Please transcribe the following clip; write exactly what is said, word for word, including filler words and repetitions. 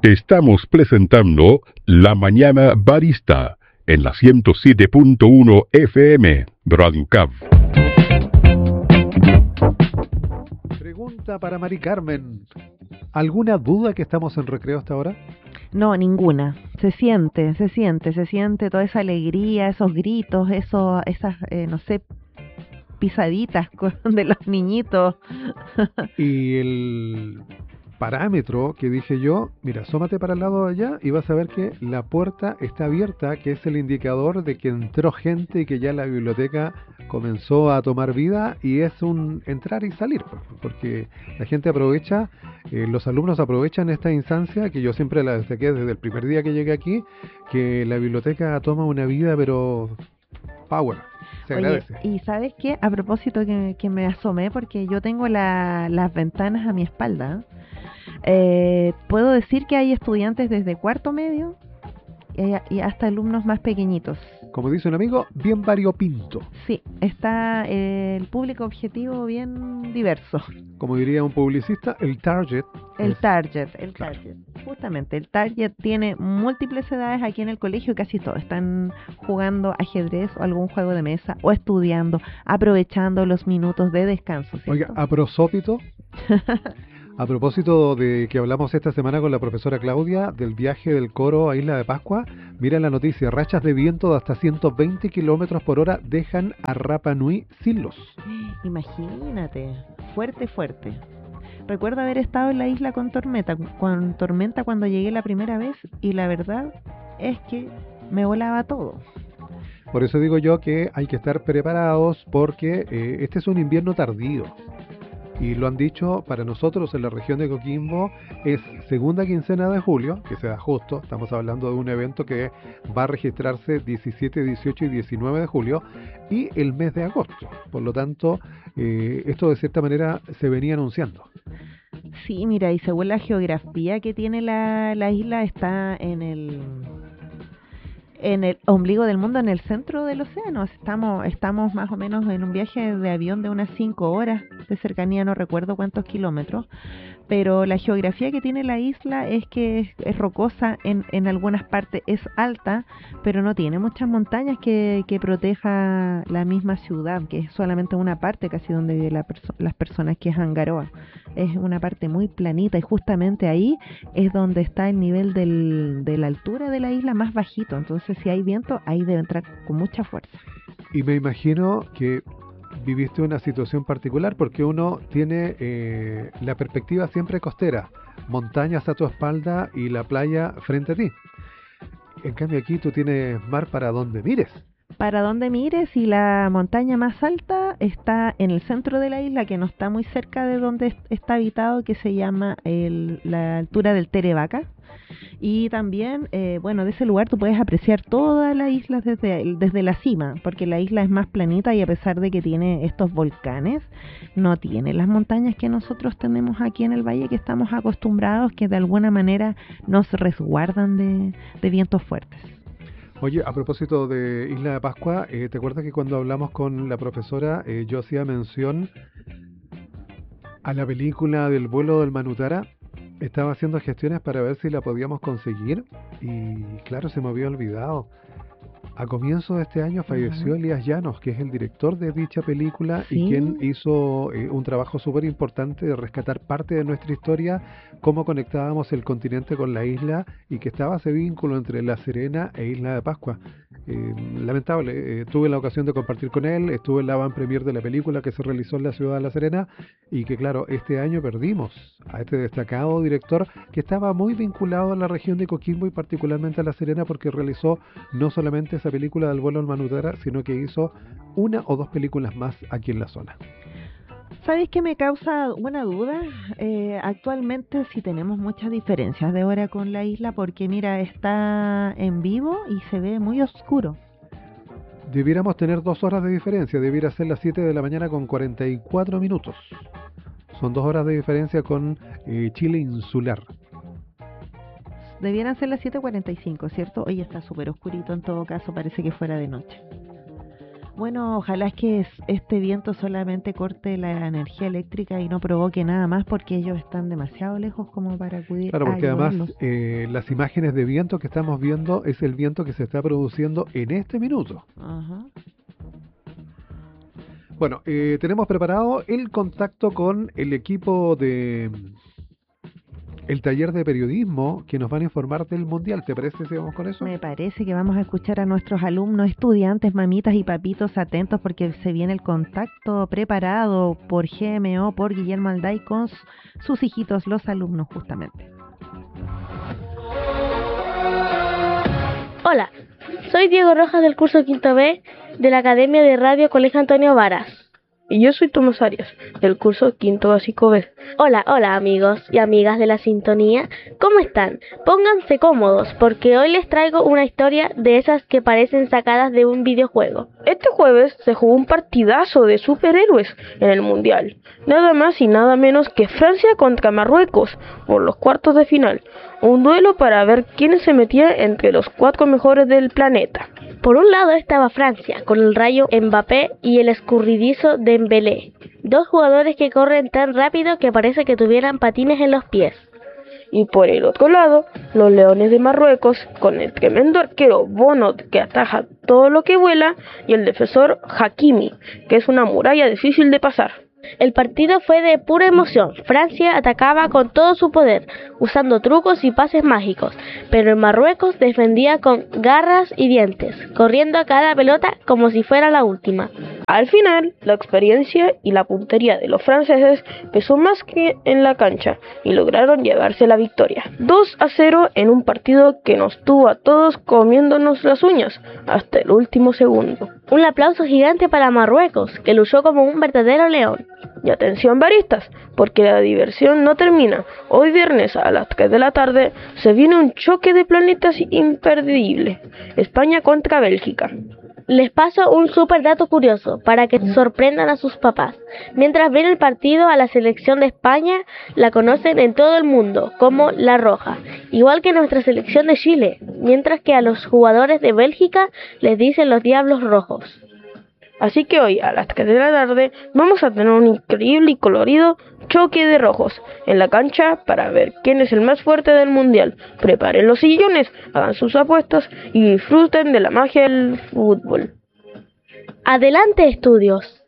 Estamos presentando La Mañana Barista en la ciento siete punto uno F M, Radio Cab. Pregunta para Mari Carmen. ¿Alguna duda que estamos en recreo hasta ahora? No, ninguna. Se siente, se siente, se siente toda esa alegría, esos gritos, eso, esas, eh, no sé, pisaditas de los niñitos. Y el parámetro que dije yo, mira, asómate para el lado de allá y vas a ver que la puerta está abierta, que es el indicador de que entró gente y que ya la biblioteca comenzó a tomar vida, y es un entrar y salir, porque la gente aprovecha, eh, los alumnos aprovechan esta instancia que yo siempre la destaqué desde el primer día que llegué aquí, que la biblioteca toma una vida pero power. Se agradece. Oye, y ¿sabes qué? A propósito que, que me asomé, porque yo tengo la, las ventanas a mi espalda, eh, puedo decir que hay estudiantes desde cuarto medio y, y hasta alumnos más pequeñitos. Como dice un amigo, bien variopinto. Sí, está eh, el público objetivo bien diverso. Como diría un publicista, el target. El es... target, el claro. target. Justamente, el target tiene múltiples edades aquí en el colegio, casi todos están jugando ajedrez o algún juego de mesa o estudiando, aprovechando los minutos de descanso, ¿cierto? Oiga, a prosópito, a propósito de que hablamos esta semana con la profesora Claudia del viaje del coro a Isla de Pascua, mira la noticia, rachas de viento de hasta ciento veinte kilómetros por hora dejan a Rapa Nui sin luz. Imagínate, fuerte, fuerte. Recuerdo haber estado en la isla con tormenta, con tormenta cuando llegué la primera vez, y la verdad es que me volaba todo. Por eso digo yo que hay que estar preparados, porque eh, este es un invierno tardío. Y lo han dicho, para nosotros en la región de Coquimbo es segunda quincena de julio, que se da justo, estamos hablando de un evento que va a registrarse diecisiete, dieciocho y diecinueve de julio, y el mes de agosto. Por lo tanto, eh, esto de cierta manera se venía anunciando. Sí, mira, y según la geografía que tiene la, la isla, está en el... en el ombligo del mundo, en el centro del océano. Estamos estamos más o menos en un viaje de avión de unas cinco horas de cercanía, no recuerdo cuántos kilómetros, pero la geografía que tiene la isla es que es, es rocosa en, en algunas partes, es alta, pero no tiene muchas montañas que, que proteja la misma ciudad, que es solamente una parte casi donde viven la perso- las personas, que es Angaroa. Es una parte muy planita, y justamente ahí es donde está el nivel del, de la altura de la isla más bajito. Entonces, si hay viento, ahí debe entrar con mucha fuerza. Y me imagino que viviste una situación particular, porque uno tiene eh, la perspectiva siempre costera, montañas a tu espalda y la playa frente a ti. En cambio aquí tú tienes mar para donde mires. Para donde mires, y la montaña más alta está en el centro de la isla, que no está muy cerca de donde está habitado, que se llama el, la altura del Terevaca. Y también, eh, bueno, de ese lugar tú puedes apreciar toda la isla desde, desde la cima, porque la isla es más planita, y a pesar de que tiene estos volcanes, no tiene las montañas que nosotros tenemos aquí en el valle, que estamos acostumbrados, que de alguna manera nos resguardan de, de vientos fuertes. Oye, a propósito de Isla de Pascua, eh, ¿te acuerdas que cuando hablamos con la profesora eh, yo hacía mención a la película del vuelo del Manutara? Estaba haciendo gestiones para ver si la podíamos conseguir, y claro, se me había olvidado. A comienzos de este año falleció Uh-huh. Elías Llanos, que es el director de dicha película, ¿Sí? y quien hizo eh, un trabajo súper importante de rescatar parte de nuestra historia, cómo conectábamos el continente con la isla, y que estaba ese vínculo entre La Serena e Isla de Pascua. Eh, lamentable, eh, tuve la ocasión de compartir con él, estuve en la van premier de la película que se realizó en la ciudad de La Serena, y que claro, este año perdimos a este destacado director que estaba muy vinculado a la región de Coquimbo y particularmente a La Serena, porque realizó no solamente esa película del vuelo al Manutara, sino que hizo una o dos películas más aquí en la zona. ¿Sabes qué me causa una duda? Eh, actualmente sí tenemos muchas diferencias de hora con la isla, porque mira, está en vivo y se ve muy oscuro. Debiéramos tener dos horas de diferencia, debiera ser las siete de la mañana con cuarenta y cuatro minutos. Son dos horas de diferencia con eh, Chile insular. Debieran ser las siete cuarenta y cinco, ¿cierto? Hoy está súper oscurito, en todo caso parece que fuera de noche. Bueno, ojalá es que es- este viento solamente corte la energía eléctrica y no provoque nada más porque ellos están demasiado lejos como para acudir Claro, a porque además ayudarlos. eh, las imágenes de viento que estamos viendo es el viento que se está produciendo en este minuto. Ajá. Bueno, eh, tenemos preparado el contacto con el equipo de mm, el taller de periodismo que nos van a informar del mundial. ¿Te parece si vamos con eso? Me parece que vamos a escuchar a nuestros alumnos, estudiantes, mamitas y papitos atentos porque se viene el contacto preparado por G M O, por Guillermo Alday con s- sus hijitos, los alumnos justamente. Hola, soy Diego Rojas del curso Quinto B de la Academia de Radio Colegio Antonio Varas. Y yo soy Tomás Arias, del curso Quinto Básico B. Hola, hola amigos y amigas de la sintonía, ¿cómo están? Pónganse cómodos porque hoy les traigo una historia de esas que parecen sacadas de un videojuego. Este jueves se jugó un partidazo de superhéroes en el Mundial. Nada más y nada menos que Francia contra Marruecos por los cuartos de final. Un duelo para ver quién se metía entre los cuatro mejores del planeta. Por un lado estaba Francia, con el rayo Mbappé y el escurridizo Dembélé, dos jugadores que corren tan rápido que parece que tuvieran patines en los pies. Y por el otro lado, los Leones de Marruecos, con el tremendo arquero Bono que ataja todo lo que vuela, y el defensor Hakimi, que es una muralla difícil de pasar. El partido fue de pura emoción. Francia atacaba con todo su poder, usando trucos y pases mágicos, pero en Marruecos defendía con garras y dientes, corriendo a cada pelota como si fuera la última. Al final, la experiencia y la puntería de los franceses pesó más que en la cancha y lograron llevarse la victoria. dos a cero en un partido que nos tuvo a todos comiéndonos las uñas hasta el último segundo. Un aplauso gigante para Marruecos, que luchó como un verdadero león. Y atención baristas, porque la diversión no termina. Hoy viernes a las tres de la tarde se viene un choque de planetas imperdible. España contra Bélgica. Les paso un super dato curioso para que sorprendan a sus papás. Mientras ven el partido, a la selección de España la conocen en todo el mundo como La Roja, igual que nuestra selección de Chile, mientras que a los jugadores de Bélgica les dicen los Diablos Rojos. Así que hoy a las tres de la tarde vamos a tener un increíble y colorido choque de rojos en la cancha para ver quién es el más fuerte del mundial. Preparen los sillones, hagan sus apuestas y disfruten de la magia del fútbol. Adelante, estudios.